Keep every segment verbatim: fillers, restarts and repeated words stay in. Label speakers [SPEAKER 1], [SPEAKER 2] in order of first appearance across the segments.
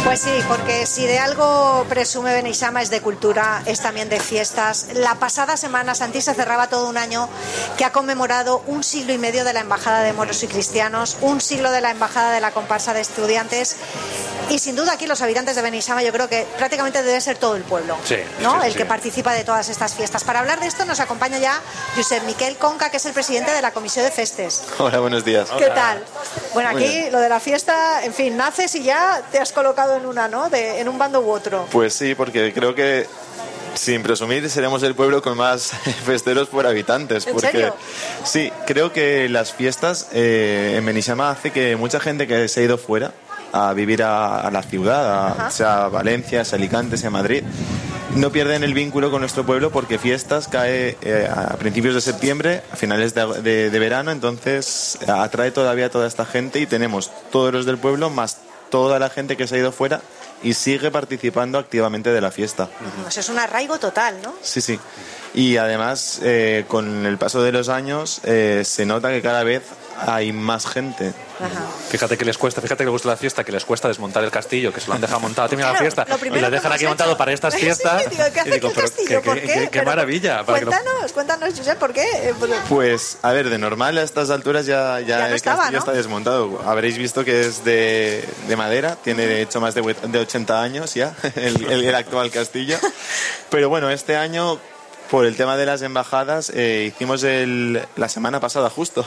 [SPEAKER 1] Pues sí, porque si de algo presume Beneixama es de cultura, es también de fiestas. La pasada semana, Santi, se cerraba todo un año que ha conmemorado un siglo y medio de la Embajada de Moros y Cristianos, un siglo de la Embajada de la Comparsa de Estudiantes, y sin duda aquí los habitantes de Beneixama yo creo que prácticamente debe ser todo el pueblo,
[SPEAKER 2] sí,
[SPEAKER 1] ¿no?
[SPEAKER 2] sí,
[SPEAKER 1] el
[SPEAKER 2] sí.
[SPEAKER 1] que participa de todas estas fiestas. Para hablar de esto nos acompaña ya Josep Miquel Conca, que es el presidente de la Comisión de Festes.
[SPEAKER 3] Hola, buenos días.
[SPEAKER 1] ¿Qué tal? Bueno,
[SPEAKER 3] Muy
[SPEAKER 1] aquí
[SPEAKER 3] bien.
[SPEAKER 1] lo de la fiesta, en fin, naces y ya te has colocado en una, ¿no? De, en un bando u otro.
[SPEAKER 3] Pues sí, porque creo que, sin presumir, seremos el pueblo con más festeros por habitantes.
[SPEAKER 1] ¿En
[SPEAKER 3] porque,
[SPEAKER 1] serio?
[SPEAKER 3] Sí, creo que las fiestas eh, en Beneixama hace que mucha gente que se ha ido fuera a vivir a, a la ciudad, a, sea Valencia, sea Alicante, sea Madrid, no pierden el vínculo con nuestro pueblo porque fiestas cae eh, a principios de septiembre, a finales de, de, de verano, entonces atrae todavía a toda esta gente y tenemos todos los del pueblo más toda la gente que se ha ido fuera y sigue participando activamente de la fiesta.
[SPEAKER 1] Pues es un arraigo total, ¿no?
[SPEAKER 3] Sí, sí. Y además, eh, con el paso de los años, eh, se nota que cada vez hay más gente.
[SPEAKER 1] Ajá.
[SPEAKER 2] Fíjate que les cuesta, fíjate que les gusta la fiesta, que les cuesta desmontar el castillo, que se lo han dejado montado. Termina
[SPEAKER 1] Claro,
[SPEAKER 2] la fiesta
[SPEAKER 1] lo primero
[SPEAKER 2] y lo
[SPEAKER 1] que
[SPEAKER 2] dejan
[SPEAKER 1] hemos
[SPEAKER 2] aquí
[SPEAKER 1] hecho.
[SPEAKER 2] montado para estas fiestas.
[SPEAKER 1] Sí, digo, ¿qué hace
[SPEAKER 2] y digo,
[SPEAKER 1] aquí el
[SPEAKER 2] pero
[SPEAKER 1] castillo?
[SPEAKER 2] qué,
[SPEAKER 1] ¿Por
[SPEAKER 2] qué,
[SPEAKER 1] qué?
[SPEAKER 2] qué- qué
[SPEAKER 1] Pero
[SPEAKER 2] maravilla. para que lo-
[SPEAKER 1] Cuéntanos, cuéntanos, Josep, ¿por qué? Eh, pues,
[SPEAKER 3] Pues, a ver, de normal a estas alturas ya, ya,
[SPEAKER 1] Ya no
[SPEAKER 3] el
[SPEAKER 1] estaba,
[SPEAKER 3] castillo
[SPEAKER 1] ¿no?
[SPEAKER 3] está desmontado. Habréis visto que es de, de madera, tiene de hecho más de, hue- de ochenta años ya, el, el- el actual castillo. Pero bueno, este año, por el tema de las embajadas, eh, hicimos el, la semana pasada justo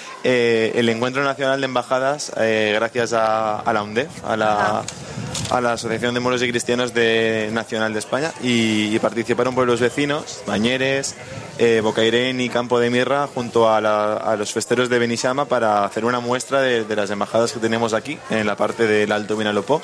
[SPEAKER 3] eh, el Encuentro Nacional de Embajadas, eh, gracias a, a la UNDEF, a la, a la Asociación de Moros y Cristianos de, Nacional de España, y, y participaron pueblos vecinos, Bañeres, eh, Bocairén y Campo de Mirra, junto a, la- a los festeros de Beneixama, para hacer una muestra de, de las embajadas que tenemos aquí, en la parte del Alto Vinalopó.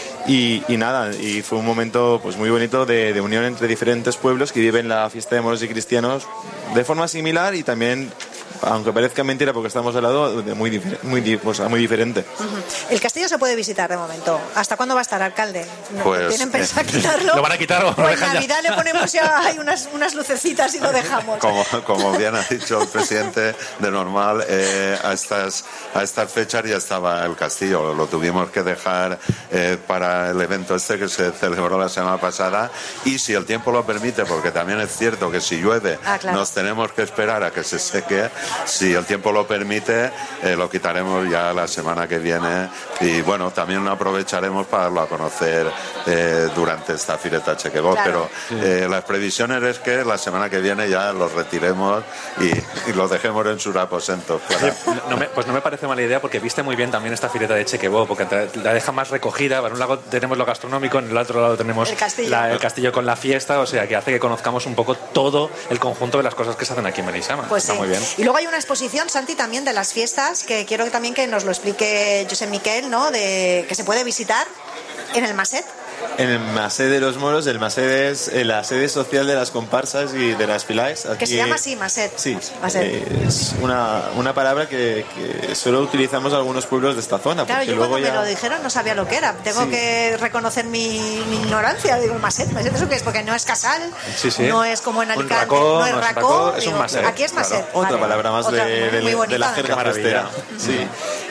[SPEAKER 3] Y, y nada, y fue un momento pues muy bonito de, de unión entre diferentes pueblos que viven la fiesta de moros y cristianos de forma similar y también, aunque parezca mentira porque estamos al lado, de muy, difer- muy, di- o sea, muy diferente.
[SPEAKER 1] el castillo se puede visitar de momento. ¿Hasta cuándo va a estar, alcalde?
[SPEAKER 4] Pues,
[SPEAKER 1] ¿Tienen pensado quitarlo?
[SPEAKER 2] ¿Lo van a quitar o lo
[SPEAKER 1] O en
[SPEAKER 2] dejan ya?
[SPEAKER 1] Navidad le ponemos ya hay unas, unas lucecitas y lo dejamos.
[SPEAKER 4] Como, como bien ha dicho el presidente, de normal, eh, a, estas, a estas fechas ya estaba el castillo. Lo tuvimos que dejar eh, para el evento este que se celebró la semana pasada. Y si el tiempo lo permite, porque también es cierto que si llueve
[SPEAKER 1] Ah, claro.
[SPEAKER 4] nos tenemos que esperar a que se seque, si el tiempo lo permite, eh, lo quitaremos ya la semana que viene. Y bueno, también aprovecharemos para darlo a conocer eh, durante esta Fireta Chequebó.
[SPEAKER 1] Claro.
[SPEAKER 4] Pero eh, las previsiones es que la semana que viene ya los retiremos y, y los dejemos en sus aposentos. Claro.
[SPEAKER 2] No me- pues no me parece mala idea porque viste muy bien también esta fileta de Chequebó, porque te- la deja más recogida. En un lado tenemos lo gastronómico, en el otro lado tenemos
[SPEAKER 1] El castillo.
[SPEAKER 2] la- el castillo con la fiesta, o sea que hace que conozcamos un poco todo el conjunto de las cosas que se hacen aquí en Beneixama.
[SPEAKER 1] Pues
[SPEAKER 2] Está
[SPEAKER 1] sí.
[SPEAKER 2] muy bien.
[SPEAKER 1] Y luego hay una exposición, Santi, también de las fiestas, que quiero que también que nos lo explique Josep Miquel, ¿no? De, que se puede visitar en el Maset.
[SPEAKER 3] En el Masé de los Moros, el Masé es eh, la sede social de las comparsas y de las filaes.
[SPEAKER 1] Que se llama así, Maset.
[SPEAKER 3] Sí,
[SPEAKER 1] Maset.
[SPEAKER 3] eh, es una, una palabra que, que solo utilizamos algunos pueblos de esta zona.
[SPEAKER 1] Claro,
[SPEAKER 3] porque
[SPEAKER 1] yo
[SPEAKER 3] luego
[SPEAKER 1] cuando me
[SPEAKER 3] ya...
[SPEAKER 1] lo dijeron no sabía lo que era. Tengo
[SPEAKER 3] Sí.
[SPEAKER 1] que reconocer mi, mi ignorancia. Digo, Maset, Maset, ¿eso qué es? Porque no es casal,
[SPEAKER 2] Sí, sí.
[SPEAKER 1] no es como en
[SPEAKER 2] Un
[SPEAKER 1] Alicante,
[SPEAKER 2] racó,
[SPEAKER 1] no es
[SPEAKER 2] no es
[SPEAKER 1] racó.
[SPEAKER 2] racó, es un
[SPEAKER 1] digo,
[SPEAKER 2] Maset,
[SPEAKER 1] Aquí es Maset.
[SPEAKER 2] claro.
[SPEAKER 3] Otra
[SPEAKER 1] vale.
[SPEAKER 3] palabra más
[SPEAKER 1] Otra,
[SPEAKER 3] de,
[SPEAKER 1] muy,
[SPEAKER 3] de-
[SPEAKER 1] muy
[SPEAKER 3] de
[SPEAKER 1] bonita.
[SPEAKER 3] la jerga
[SPEAKER 2] Qué maravilla.
[SPEAKER 3] festera. Sí.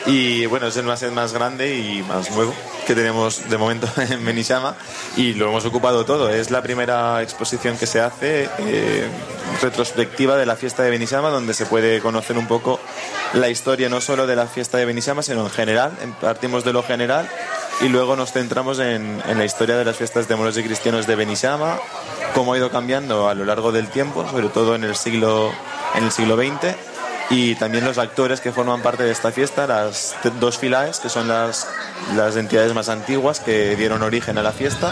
[SPEAKER 3] Y bueno, es el Masset más grande y más nuevo que tenemos de momento en Beneixama y lo hemos ocupado todo. Es la primera exposición que se hace eh, retrospectiva de la fiesta de Beneixama, donde se puede conocer un poco la historia no solo de la fiesta de Beneixama, sino en general. Partimos de lo general y luego nos centramos en, en la historia de las fiestas de moros y cristianos de Beneixama, cómo ha ido cambiando a lo largo del tiempo, sobre todo en el siglo, en el siglo veinte, y también los actores que forman parte de esta fiesta, las t- dos filaes, que son las, las entidades más antiguas que dieron origen a la fiesta.